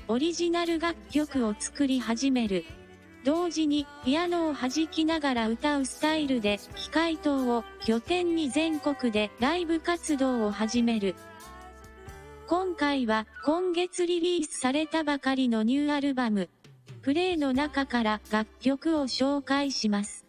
オリジナル楽曲を作り始める。同時にピアノを弾きながら歌うスタイルで機械島を拠点に全国でライブ活動を始める。今回は今月リリースされたばかりのニューアルバム、プレイの中から楽曲を紹介します。